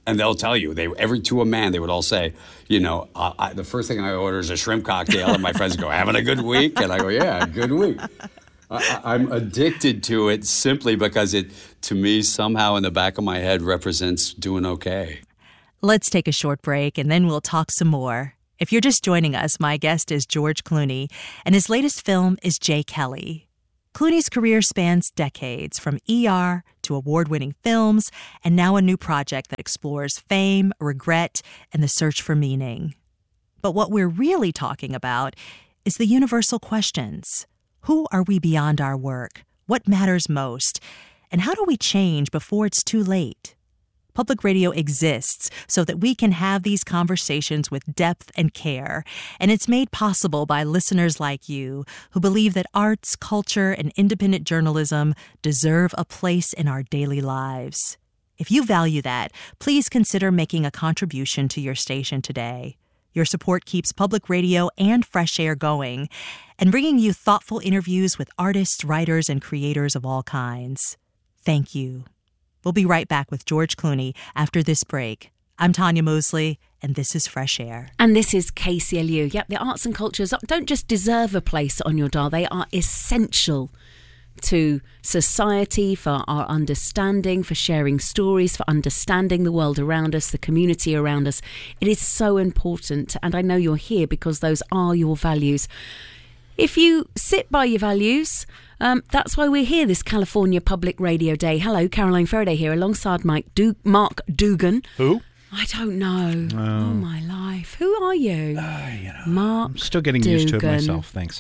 And they'll tell you, they every to a man, they would all say, you know, uh, I, the first thing I order is a shrimp cocktail, and my friends go, having a good week? And I go, yeah, good week. I, I'm addicted to it simply because it, to me, somehow in the back of my head represents doing okay. Let's take a short break, and then we'll talk some more. If you're just joining us, my guest is George Clooney, and his latest film is Jay Kelly. Clooney's career spans decades, from E R to award-winning films, and now a new project that explores fame, regret, and the search for meaning. But what we're really talking about is the universal questions. Who are we beyond our work? What matters most? And how do we change before it's too late? Public radio exists so that we can have these conversations with depth and care, and it's made possible by listeners like you who believe that arts, culture, and independent journalism deserve a place in our daily lives. If you value that, please consider making a contribution to your station today. Your support keeps public radio and Fresh Air going, and bringing you thoughtful interviews with artists, writers, and creators of all kinds. Thank you. We'll be right back with George Clooney after this break. I'm Tanya Mosley, and this is Fresh Air. And this is K C L U. Yep, the arts and cultures don't just deserve a place on your dial, they are essential to society, for our understanding, for sharing stories, for understanding the world around us, the community around us. It is so important, and I know you're here because those are your values. If you sit by your values, um, that's why we're here this California Public Radio Day. Hello, Caroline Faraday here alongside Mike du- Mark Dugan. Who? I don't know. Oh, oh my life. Who are you? Uh, you know, Mark I'm still getting Dugan. used to it myself. Thanks.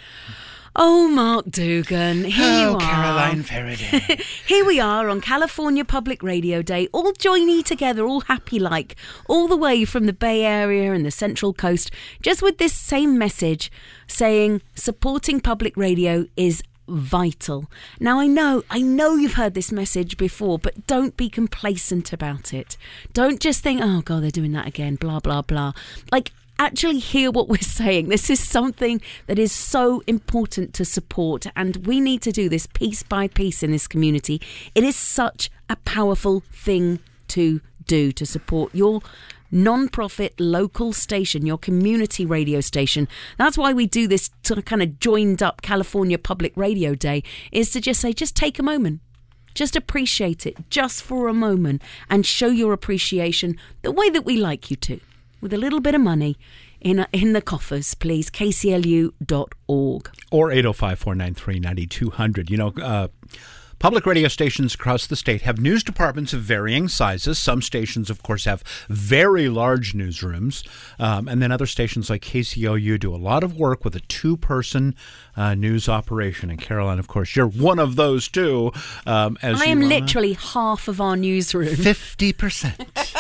Oh, Mark Dugan. Here oh, you are. Caroline Faraday. Here we are on California Public Radio Day, all joiny together, all happy like, all the way from the Bay Area and the Central Coast, just with this same message saying supporting public radio is vital. Now, I know, I know you've heard this message before, but don't be complacent about it. Don't just think, oh, God, they're doing that again, blah, blah, blah. Like, actually hear what we're saying. This is something that is so important to support, and we need to do this piece by piece in this community. It is such a powerful thing to do, to support your non-profit local station, your community radio station. That's why we do this sort of kind of joined up California Public Radio Day, is to just say, just take a moment. Just appreciate it just for a moment and show your appreciation the way that we like you to, with a little bit of money in in the coffers, please. K C L U dot org. Or eight oh five, four nine three, nine two hundred. You know, uh, public radio stations across the state have news departments of varying sizes. Some stations, of course, have very large newsrooms. Um, and then other stations like K C L U do a lot of work with a two-person uh, news operation. And Caroline, of course, you're one of those two. Um, as I am you, uh, literally half of our newsroom. fifty percent.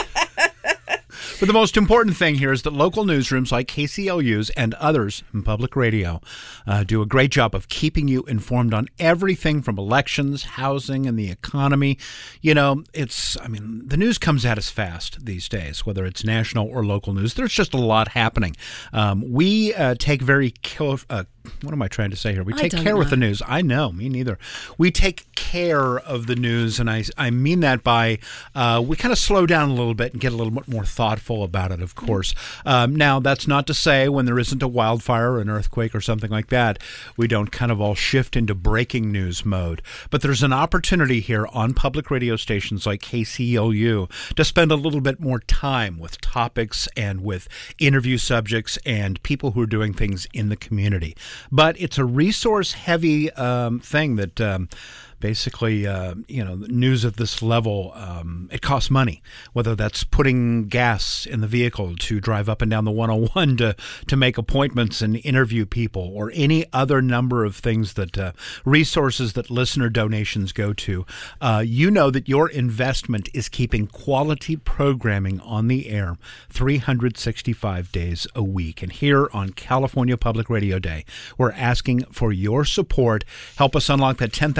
But the most important thing here is that local newsrooms like K C L U's and others in public radio uh, do a great job of keeping you informed on everything from elections, housing, and the economy. You know, it's, I mean, the news comes at us fast these days, whether it's national or local news. There's just a lot happening. Um, we uh, take very care, uh, what am I trying to say here? We take care know. with the news. I know, me neither. We take care of the news, and I, I mean that by uh, we kind of slow down a little bit and get a little bit more thoughtful about it, of course. Um, now, that's not to say when there isn't a wildfire or an earthquake or something like that, we don't kind of all shift into breaking news mode. But there's an opportunity here on public radio stations like K C L U to spend a little bit more time with topics and with interview subjects and people who are doing things in the community. But it's a resource-heavy um, thing that um, basically, uh, you know, news of this level, um, it costs money, whether that's putting gas in the vehicle to drive up and down the one oh one to, to make appointments and interview people, or any other number of things that uh, resources that listener donations go to. Uh, you know that your investment is keeping quality programming on the air three hundred sixty-five days a week. And here on California Public Radio Day, we're asking for your support. Help us unlock that ten thousand dollars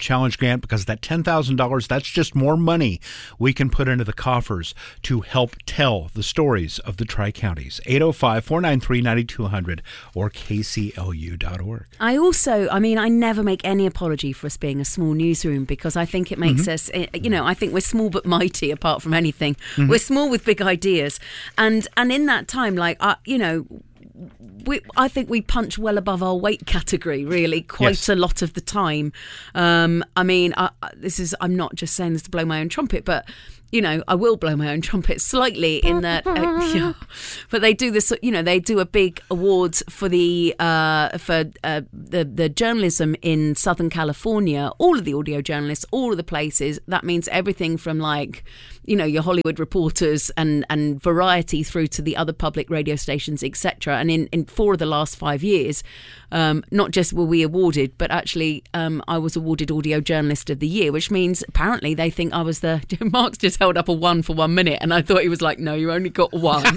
challenge grant because that ten thousand dollars, that's just more money we can put into the coffers to help tell the stories of the Tri-Counties. eight oh five, four nine three, nine two hundred or K C L U dot org. I also, I mean, I never make any apology for us being a small newsroom because I think it makes Mm-hmm. us, you know, I think we're small but mighty apart from anything. Mm-hmm. We're small with big ideas. And and in that time, like, uh, you know, We, I think we punch well above our weight category, really, quite Yes. a lot of the time. Um, I mean, I, I- this is, I'm not just saying this to blow my own trumpet, but, you know, I will blow my own trumpet slightly in that, uh, yeah, but they do this, you know, they do a big awards for the, uh, for uh, the, the journalism in Southern California, all of the audio journalists, all of the places. That means everything from like, you know, your Hollywood reporters and, and Variety through to the other public radio stations, et cetera. And in, in four of the last five years, um, not just were we awarded, but actually um, I was awarded Audio Journalist of the Year, which means apparently they think I was the... Mark's just held up a one for one minute, and I thought he was like, no, you only got one.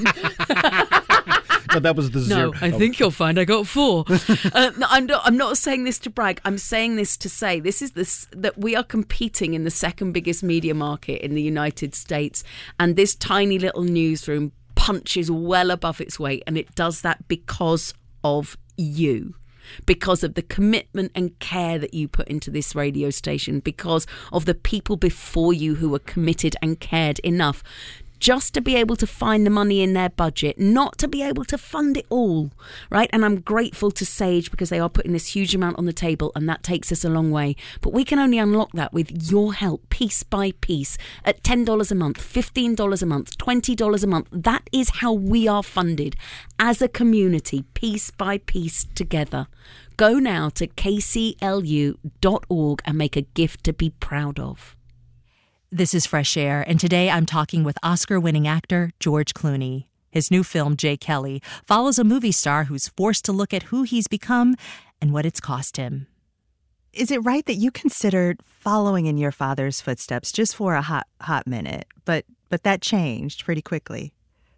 No, that was the zero. No, I think you'll find I got four. uh, no, I'm not. I'm not saying this to brag. I'm saying this to say this is this that we are competing in the second biggest media market in the United States, and this tiny little newsroom punches well above its weight, and it does that because of you. Because of the commitment and care that you put into this radio station, because of the people before you who were committed and cared enough just to be able to find the money in their budget, not to be able to fund it all, right? And I'm grateful to Sage because they are putting this huge amount on the table, and that takes us a long way. But we can only unlock that with your help, piece by piece, at ten dollars a month, fifteen dollars a month, twenty dollars a month. That is how we are funded as a community, piece by piece together. Go now to K C L U dot org and make a gift to be proud of. This is Fresh Air, and today I'm talking with Oscar-winning actor George Clooney. His new film, Jay Kelly, follows a movie star who's forced to look at who he's become and what it's cost him. Is it right that you considered following in your father's footsteps just for a hot hot minute, but but that changed pretty quickly?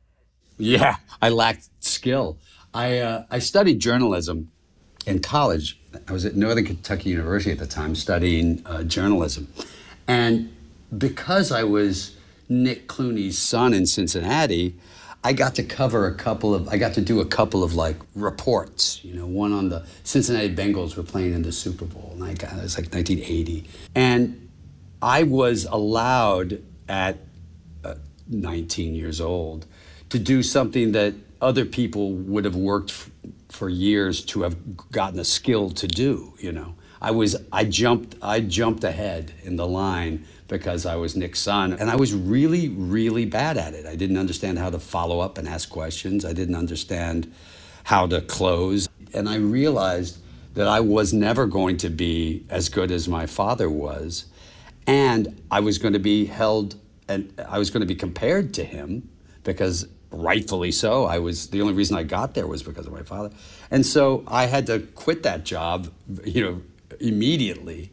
Yeah, I lacked skill. I uh, I studied journalism in college. I was at Northern Kentucky University at the time studying uh, journalism. And because I was Nick Clooney's son in Cincinnati, I got to cover a couple of, I got to do a couple of like reports, you know, one on the Cincinnati Bengals were playing in the Super Bowl, and I got, it was like nineteen eighty. And I was allowed at uh, nineteen years old to do something that other people would have worked f- for years to have gotten a skill to do, you know. I was, I jumped, I jumped ahead in the line because I was Nick's son, and I was really, really bad at it. I didn't understand how to follow up and ask questions. I didn't understand how to close. And I realized that I was never going to be as good as my father was, and I was going to be held, and I was going to be compared to him because rightfully so. I was, the only reason I got there was because of my father. And so I had to quit that job, you know, immediately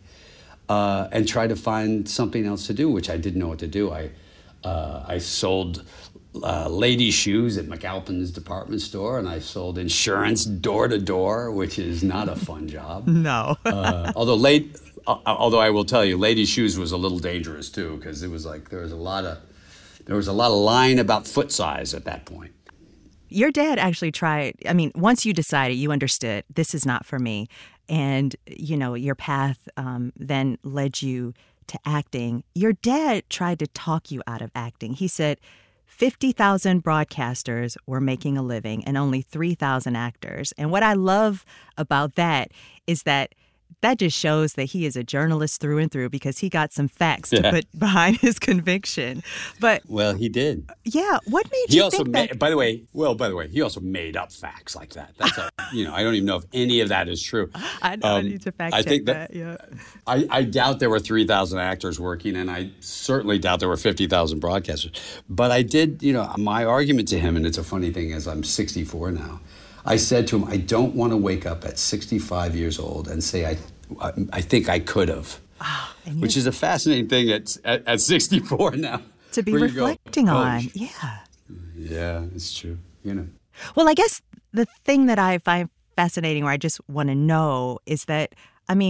uh, and try to find something else to do, which I didn't know what to do. I uh, I sold uh, ladies' shoes at McAlpin's department store, and I sold insurance door to door, which is not a fun job. No. uh, although late, uh, although I will tell you, ladies' shoes was a little dangerous too, because it was like there was a lot of there was a lot of lying about foot size at that point. Your dad actually tried, I mean, once you decided, you understood, this is not for me, and, you know, your path um, then led you to acting. Your dad tried to talk you out of acting. He said fifty thousand broadcasters were making a living and only three thousand actors. And what I love about that is that that just shows that he is a journalist through and through, because he got some facts to Yeah. put behind his conviction. But Well, he did. yeah, what made He you also think made, that? by the way, well, by the way, he also made up facts like that. That's a, you know, I don't even know if any of that is true. I know I Um, need to fact I check think that. that- Yeah. I, I doubt there were three thousand actors working, and I certainly doubt there were fifty thousand broadcasters. But I did, you know, my argument to him, and it's a funny thing, is I'm sixty-four now. I said to him, I don't want to wake up at sixty-five years old and say, I, I, I think I could have. Which is a fascinating thing at, at, at sixty-four now. To be where you go, reflecting "Oh, on. sh- Yeah. Yeah, it's true. You know. Well, I guess the thing that I find fascinating, or I just want to know, is that, I mean,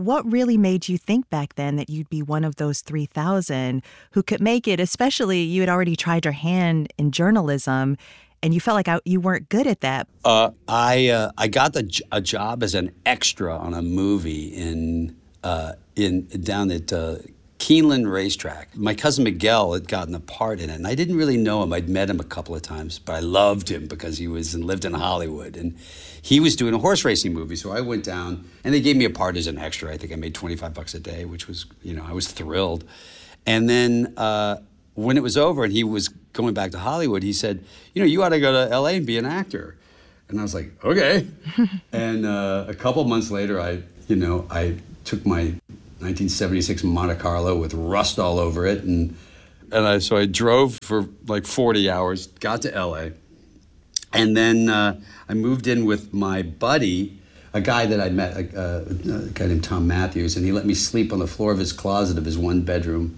what really made you think back then that you'd be one of those three thousand who could make it, especially you had already tried your hand in journalism and you felt like I, you weren't good at that? Uh, I uh, I got the, a job as an extra on a movie in uh, in down at uh, Keeneland Racetrack. My cousin Miguel had gotten a part in it, and I didn't really know him. I'd met him a couple of times, but I loved him because he was and lived in Hollywood, and he was doing a horse racing movie. So I went down, and they gave me a part as an extra. I think I made twenty-five bucks a day, which was, you know, I was thrilled. And then uh, when it was over, and he was going back to Hollywood, he said, you know, you ought to go to L A and be an actor. And I was like, okay. And uh, a couple months later, I, you know, I took my nineteen seventy-six Monte Carlo with rust all over it. And and I, so I drove for like forty hours, got to L A. And then uh, I moved in with my buddy, a guy that I met, a, a, a guy named Tom Matthews, and he let me sleep on the floor of his closet of his one-bedroom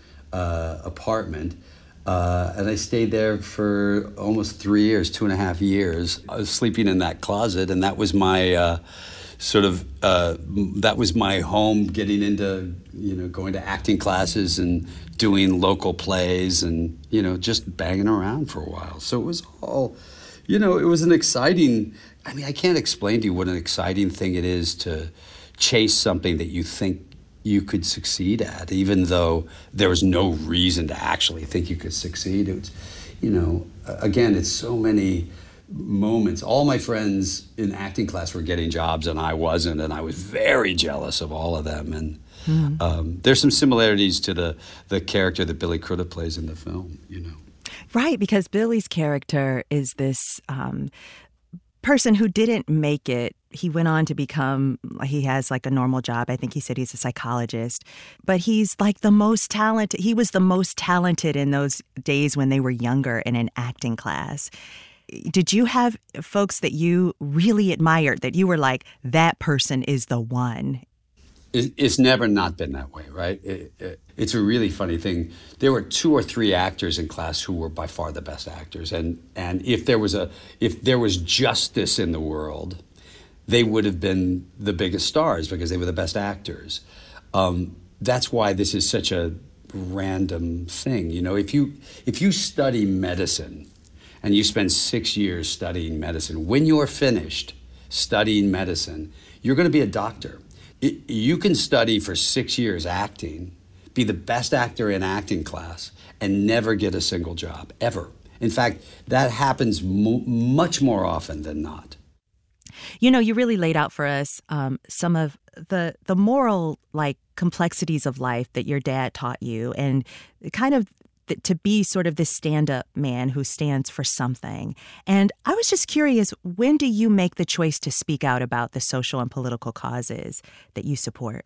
uh, apartment. Uh, and I stayed there for almost three years, two and a half years. I was sleeping in that closet, and that was my uh, sort of, uh, that was my home, getting into, you know, going to acting classes and doing local plays and, you know, just banging around for a while. So it was all, you know, it was an exciting, I mean, I can't explain to you what an exciting thing it is to chase something that you think you could succeed at, even though there was no reason to actually think you could succeed. It was, you know, again, it's so many moments. All my friends in acting class were getting jobs and I wasn't, and I was very jealous of all of them. And mm-hmm. um, there's some similarities to the, the character that Billy Crudup plays in the film, you know. Right, because Billy's character is this um, person who didn't make it. He went on to become, he has like a normal job. I think he said he's a psychologist. But he's like the most talented. He was the most talented in those days when they were younger in an acting class. Did you have folks that you really admired, that you were like, that person is the one? It's never not been that way, right? It, it, it's a really funny thing. There were two or three actors in class who were by far the best actors, and and if there was a if there was justice in the world, they would have been the biggest stars because they were the best actors. Um, that's why this is such a random thing. You know, if you if you study medicine, and you spend six years studying medicine, when you're finished studying medicine, you're going to be a doctor. You can study for six years acting, be the best actor in acting class, and never get a single job, ever. In fact, that happens mo- much more often than not. You know, you really laid out for us um, some of the the moral, like, complexities of life that your dad taught you, and kind of th- to be sort of this stand-up man who stands for something. And I was just curious, when do you make the choice to speak out about the social and political causes that you support?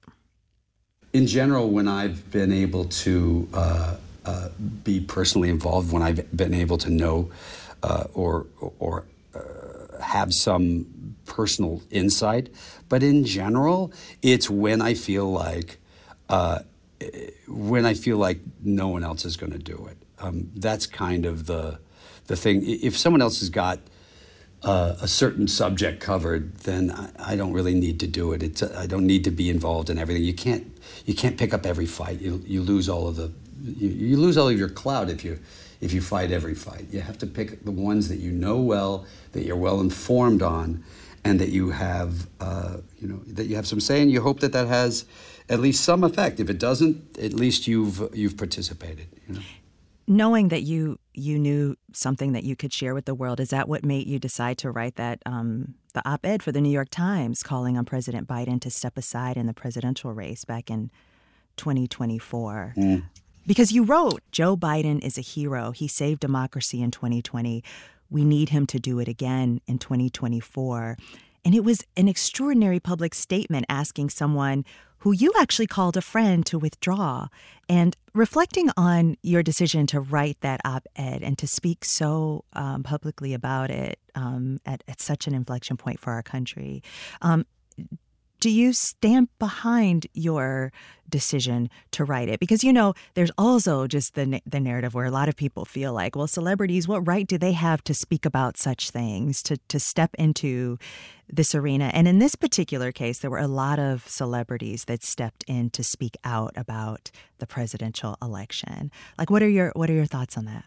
In general, when I've been able to uh, uh, be personally involved, when I've been able to know uh, or or uh, have some personal insight, but in general, it's when I feel like uh, when I feel like no one else is going to do it. Um, that's kind of the the thing. If someone else has got uh, a certain subject covered, then I, I don't really need to do it. It's I don't need to be involved in everything. You can't you can't pick up every fight. You you lose all of the you, you lose all of your clout if you if you fight every fight. You have to pick the ones that you know well, that you're well informed on, and that you have uh, you know that you have some say, and you hope that that has at least some effect. If it doesn't, at least you've you've participated. You know? Knowing that you you knew something that you could share with the world, is that what made you decide to write that um, the op-ed for the New York Times calling on President Biden to step aside in the presidential race back in twenty twenty-four? Mm. Because you wrote, Joe Biden is a hero. He saved democracy in twenty twenty. We need him to do it again in twenty twenty-four. And it was an extraordinary public statement asking someone who you actually called a friend to withdraw. And reflecting on your decision to write that op-ed and to speak so um, publicly about it um, at, at such an inflection point for our country, um, Do you stand behind your decision to write it? Because, you know, there's also just the the narrative where a lot of people feel like, well, celebrities, what right do they have to speak about such things, to, to step into this arena? And in this particular case, there were a lot of celebrities that stepped in to speak out about the presidential election. Like, what are your what are your thoughts on that?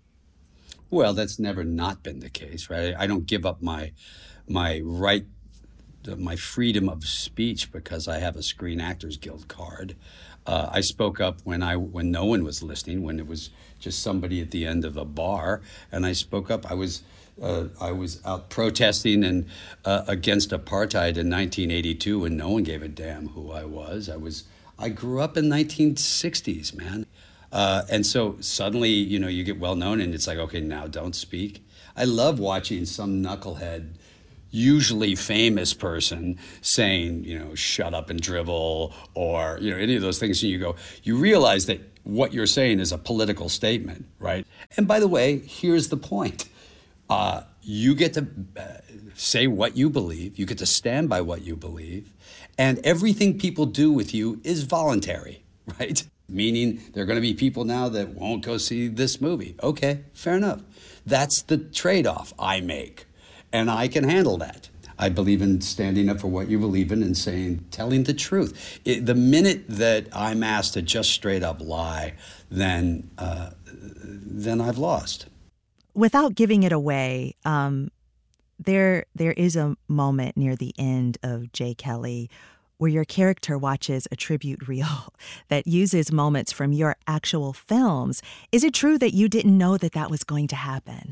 Well, that's never not been the case, right? I don't give up my my right, my freedom of speech because I have a Screen Actors Guild card. Uh, I spoke up when I when no one was listening, when it was just somebody at the end of a bar, and I spoke up. I was uh, I was out protesting and uh, against apartheid in nineteen eighty-two, when no one gave a damn who I was. I was I grew up in nineteen sixties, man. Uh, and so suddenly, you know, you get well known and it's like, okay, now don't speak. I love watching some knucklehead, usually famous person saying, you know, shut up and dribble, or, you know, any of those things. And you go, you realize that what you're saying is a political statement, right? And by the way, here's the point. Uh, you get to uh, say what you believe. You get to stand by what you believe. And everything people do with you is voluntary, right? Meaning there are going to be people now that won't go see this movie. Okay, fair enough. That's the trade-off I make, and I can handle that. I believe in standing up for what you believe in and saying, telling the truth. It, the minute that I'm asked to just straight up lie, then uh, then I've lost. Without giving it away, um, there there is a moment near the end of J. Kelly where your character watches a tribute reel that uses moments from your actual films. Is it true that you didn't know that that was going to happen?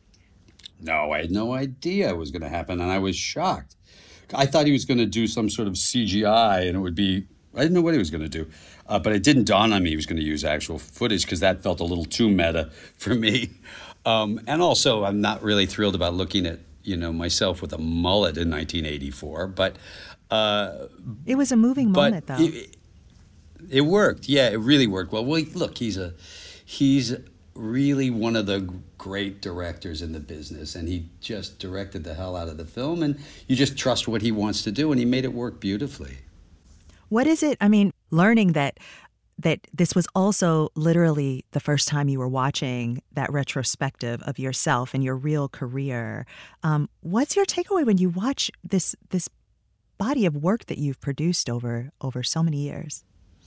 No, I had no idea it was going to happen, and I was shocked. I thought he was going to do some sort of C G I, and it would be, I didn't know what he was going to do. Uh, but it didn't dawn on me he was going to use actual footage, because that felt a little too meta for me. Um, and also, I'm not really thrilled about looking at, you know, myself with a mullet in nineteen eighty-four, but... Uh, it was a moving moment, though. It, it worked. Yeah, it really worked well. Well, look, he's a he's really one of the great directors in the business, and he just directed the hell out of the film, and you just trust what he wants to do, and he made it work beautifully. What is it? I mean, learning that that this was also literally the first time you were watching that retrospective of yourself and your real career. Um, what's your takeaway when you watch this this body of work that you've produced over over so many years?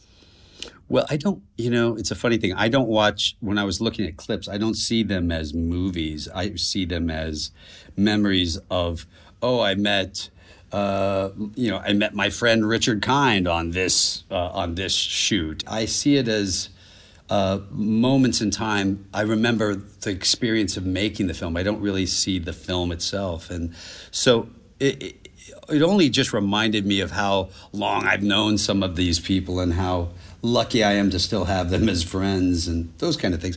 Well, I don't, you know, it's a funny thing. I don't watch, when I was looking at clips, I don't see them as movies. I see them as memories of, oh, I met, uh, you know, I met my friend Richard Kind on this, uh, on this shoot. I see it as uh, moments in time. I remember the experience of making the film. I don't really see the film itself. And so it, it It only just reminded me of how long I've known some of these people and how lucky I am to still have them as friends and those kind of things.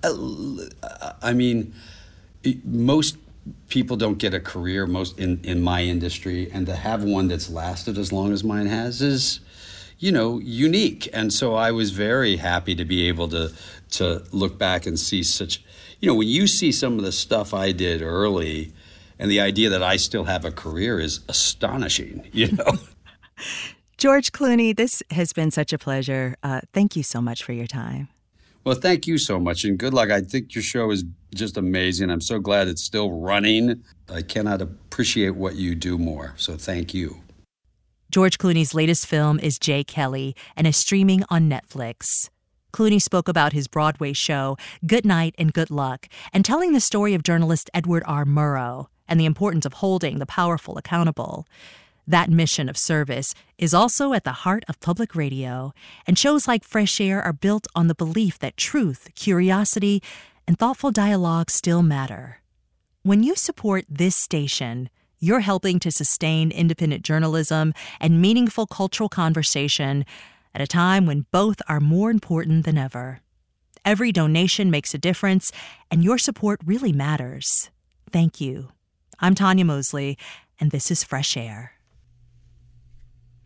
I mean, most people don't get a career most in, in my industry, and to have one that's lasted as long as mine has is, you know, unique. And so I was very happy to be able to to look back and see such, you know, when you see some of the stuff I did early, and the idea that I still have a career is astonishing, you know. George Clooney, this has been such a pleasure. Uh, thank you so much for your time. Well, thank you so much, and good luck. I think your show is just amazing. I'm so glad it's still running. I cannot appreciate what you do more, so thank you. George Clooney's latest film is J. Kelly and is streaming on Netflix. Clooney spoke about his Broadway show, Good Night and Good Luck, and telling the story of journalist Edward R. Murrow and the importance of holding the powerful accountable. That mission of service is also at the heart of public radio, and shows like Fresh Air are built on the belief that truth, curiosity, and thoughtful dialogue still matter. When you support this station, you're helping to sustain independent journalism and meaningful cultural conversation at a time when both are more important than ever. Every donation makes a difference, and your support really matters. Thank you. I'm Tanya Mosley, and this is Fresh Air.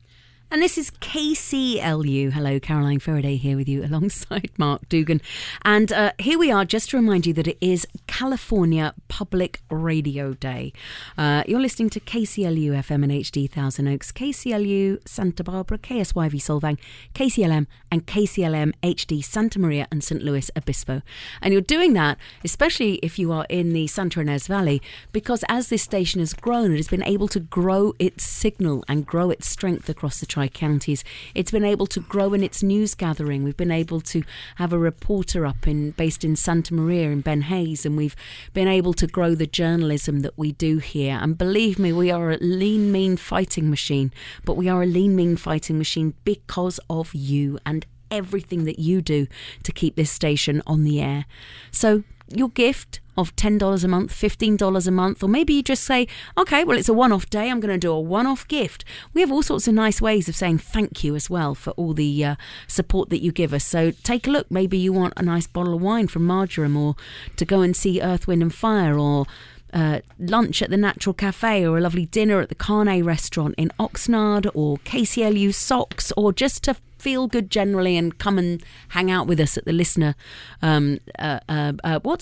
And this is K C L U. Hello, Caroline Faraday here with you alongside Mark Dugan. And uh, here we are just to remind you that it is California Public Radio Day. Uh, you're listening to K C L U F M and H D Thousand Oaks, K C L U Santa Barbara, K S Y V Solvang, K C L M and K C L M H D Santa Maria and Saint Louis Obispo. And you're doing that, especially if you are in the Santa Ynez Valley, because as this station has grown, it has been able to grow its signal and grow its strength across the Tri-Counties. It's been able to grow in its news gathering. We've been able to have a reporter up in based in Santa Maria in Ben Hayes, and we've been able to grow the journalism that we do here. And believe me, we are a lean, mean fighting machine, but we are a lean, mean fighting machine because of you and everything that you do to keep this station on the air. So your gift of ten dollars a month, fifteen dollars a month, or maybe you just say, okay, well, it's a one-off day, I'm going to do a one-off gift. We have all sorts of nice ways of saying thank you as well for all the uh, support that you give us. So take a look. Maybe you want a nice bottle of wine from Marjoram, or to go and see Earth, Wind and Fire, or Uh, lunch at the Natural Cafe, or a lovely dinner at the Carne restaurant in Oxnard, or K C L U socks, or just to feel good generally and come and hang out with us at the listener. Um, uh, uh, uh, what's